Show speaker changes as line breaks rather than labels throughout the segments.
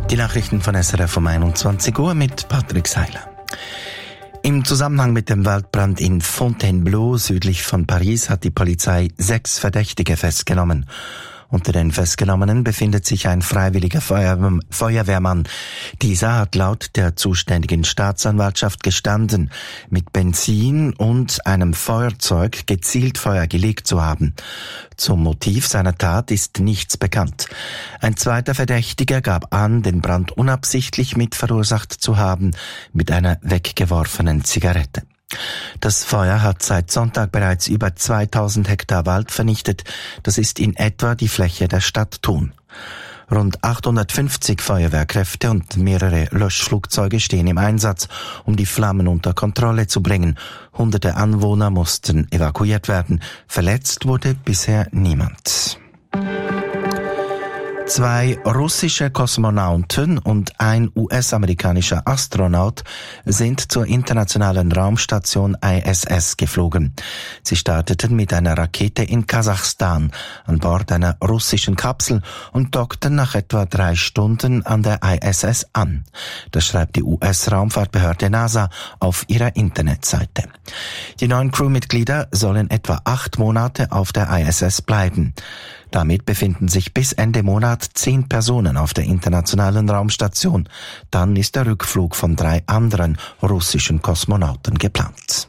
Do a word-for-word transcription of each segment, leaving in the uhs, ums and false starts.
Die Nachrichten von S R F um einundzwanzig Uhr mit Patrick Seiler. Im Zusammenhang mit dem Waldbrand in Fontainebleau südlich von Paris hat die Polizei sechs Verdächtige festgenommen. Unter den Festgenommenen befindet sich ein freiwilliger Feuer- Feuerwehrmann. Dieser hat laut der zuständigen Staatsanwaltschaft gestanden, mit Benzin und einem Feuerzeug gezielt Feuer gelegt zu haben. Zum Motiv seiner Tat ist nichts bekannt. Ein zweiter Verdächtiger gab an, den Brand unabsichtlich mit verursacht zu haben, mit einer weggeworfenen Zigarette. Das Feuer hat seit Sonntag bereits über zweitausend Hektar Wald vernichtet. Das ist in etwa die Fläche der Stadt Thun. Rund achthundertfünfzig Feuerwehrkräfte und mehrere Löschflugzeuge stehen im Einsatz, um die Flammen unter Kontrolle zu bringen. Hunderte Anwohner mussten evakuiert werden. Verletzt wurde bisher niemand. Zwei russische Kosmonauten und ein U S-amerikanischer Astronaut sind zur internationalen Raumstation I S S geflogen. Sie starteten mit einer Rakete in Kasachstan an Bord einer russischen Kapsel und dockten nach etwa drei Stunden an der I S S an. Das schreibt die U S-Raumfahrtbehörde NASA auf ihrer Internetseite. Die neuen Crewmitglieder sollen etwa acht Monate auf der I S S bleiben. Damit befinden sich bis Ende Monat zehn Personen auf der internationalen Raumstation. Dann ist der Rückflug von drei anderen russischen Kosmonauten geplant.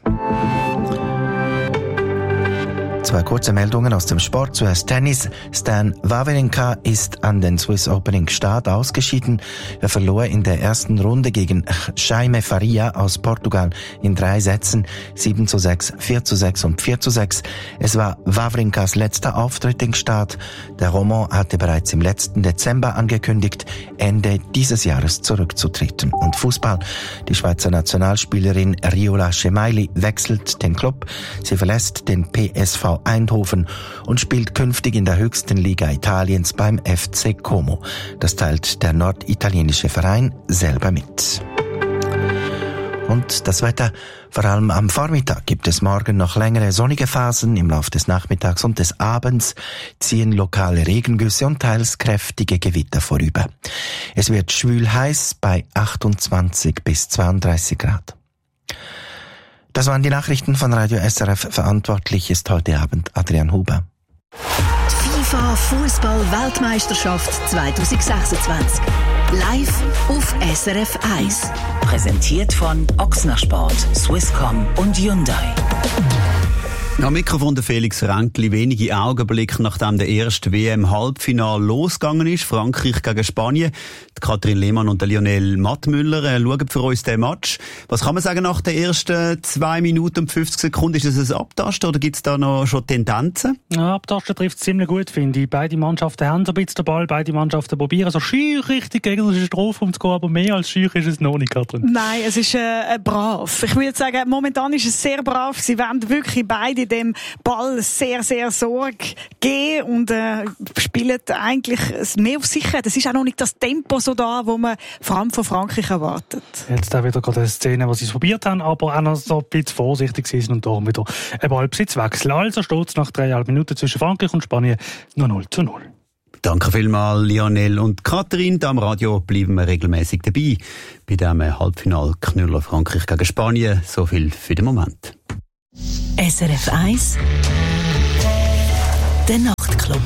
Zwei kurze Meldungen aus dem Sport. Zuerst Tennis. Stan Wawrinka ist an den Swiss Opening Start ausgeschieden. Er verlor in der ersten Runde gegen Jaime Faria aus Portugal in drei Sätzen sieben zu sechs, vier zu sechs und vier zu sechs. Es war Wawrinkas letzter Auftritt im Start. Der Roman hatte bereits im letzten Dezember angekündigt, Ende dieses Jahres zurückzutreten. Und Fußball. Die Schweizer Nationalspielerin Riola Chemaili wechselt den Club. Sie verlässt den P S V Eindhoven und spielt künftig in der höchsten Liga Italiens beim F C Como. Das teilt der norditalienische Verein selber mit. Und das Wetter, vor allem am Vormittag gibt es morgen noch längere sonnige Phasen. Im Laufe des Nachmittags und des Abends ziehen lokale Regengüsse und teils kräftige Gewitter vorüber. Es wird schwül heiß bei achtundzwanzig bis zweiunddreißig Grad. Das waren die Nachrichten von Radio S R F. Verantwortlich ist heute Abend Adrian Huber.
Die FIFA Fußball-Weltmeisterschaft zwanzig sechsundzwanzig. Live auf S R F eins. Präsentiert von Ochsner Sport, Swisscom und Hyundai.
Am Mikrofon der Felix Ränkli. Wenige Augenblicke nachdem der erste W M-Halbfinal losgegangen ist, Frankreich gegen Spanien. Die Katrin Lehmann und der Lionel Mattmüller äh, schauen für uns den Match. Was kann man sagen nach den ersten zwei Minuten und fünfzig Sekunden? Ist es ein Abtasten oder gibt es da noch schon Tendenzen?
Ja, Abtasten trifft es ziemlich gut, finde ich. Beide Mannschaften haben so ein bisschen den Ball, beide Mannschaften probieren so schüch richtig gegen den Strafraum zu gehen, aber mehr als schüch ist es noch nicht, Katrin.
Nein, es ist äh, brav. Ich würde sagen, momentan ist es sehr brav. Sie wollen wirklich beide dem Ball sehr, sehr Sorge geben und äh, spielen eigentlich mehr auf Sicherheit. Es ist auch noch nicht das Tempo so da, wo man vor allem von Frankreich erwartet.
Jetzt auch wieder gerade eine Szene, wo sie es probiert haben, aber auch noch so ein bisschen vorsichtig sind und darum wieder ein Ballbesitzwechsel. Also steht es nach dreieinhalb Minuten zwischen Frankreich und Spanien noch null zu null.
Danke vielmals, Lionel und Katrin. Da am Radio bleiben wir regelmäßig dabei bei diesem Halbfinal-Knüller Frankreich gegen Spanien. So viel für den Moment.
S R F eins, der Nachtclub.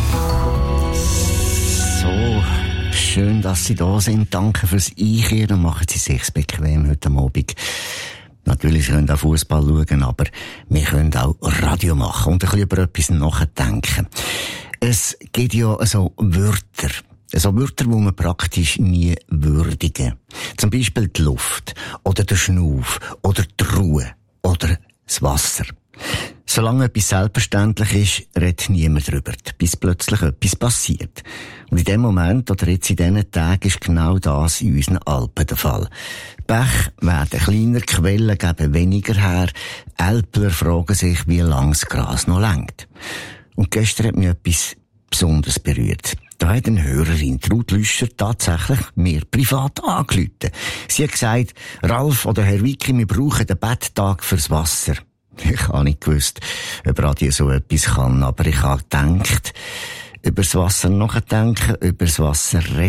So, schön, dass Sie da sind. Danke fürs Einkehren. Machen Sie sich bequem heute Abend. Natürlich können wir auch Fußball schauen, aber wir können auch Radio machen und ein bisschen über etwas nachdenken. Es gibt ja so Wörter. So Wörter, die man praktisch nie würdigen. Zum Beispiel die Luft, oder der Schnuff, oder die Ruhe, oder das Wasser. Solange etwas selbstverständlich ist, redet niemand drüber, bis plötzlich etwas passiert. Und in dem Moment, oder jetzt in diesen Tagen, ist genau das in unseren Alpen der Fall. Bäche werden kleiner, Quellen geben weniger her, Älpler fragen sich, wie lang das Gras noch reicht. Und gestern hat mich etwas besonders berührt. Da hat eine Hörerin, Ruth Lüscher, tatsächlich mir privat angerufen. Sie hat gesagt, Ralf oder Herr Wicki, wir brauchen den Betttag fürs Wasser. Ich habe nicht gewusst, ob Radio so etwas kann, aber ich habe gedacht, über das Wasser nachdenken, über das Wasser reden,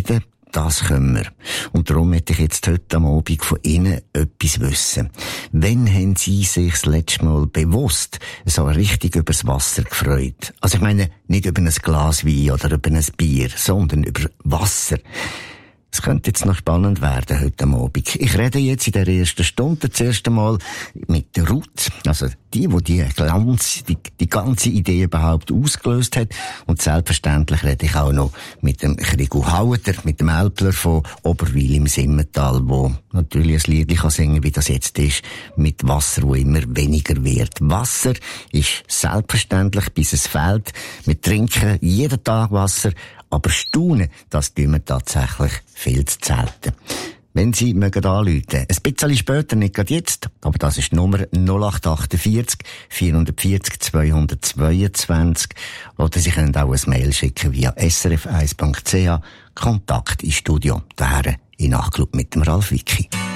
das können wir. Und darum möchte ich jetzt heute am Abend von Ihnen etwas wissen. Wann haben Sie sich das letzte Mal bewusst so richtig übers Wasser gefreut? Also ich meine, nicht über ein Glas Wein oder über ein Bier, sondern über Wasser. Es könnte jetzt noch spannend werden heute Abend. Ich rede jetzt in der ersten Stunde das erste Mal mit der Ruth, also die, die die, Glanz, die, die ganze Idee überhaupt ausgelöst hat. Und selbstverständlich rede ich auch noch mit dem Krigu Hauter, mit dem Älpler von Oberwil im Simmental, wo natürlich ein Lied kann singen, wie das jetzt ist, mit Wasser, wo immer weniger wird. Wasser ist selbstverständlich, bis es fehlt. Wir trinken jeden Tag Wasser, aber staunen, das tun wir tatsächlich viel zu selten. Wenn Sie mögen anrufen, ein bisschen später, nicht gerade jetzt, aber das ist die Nummer null acht achtundvierzig, vierhundertvierzig, zweihundertzweiundzwanzig, oder Sie können auch ein Mail schicken via s r f eins punkt c h, Kontakt ins Studio, daher in Nachclub mit dem Ralf Wicki.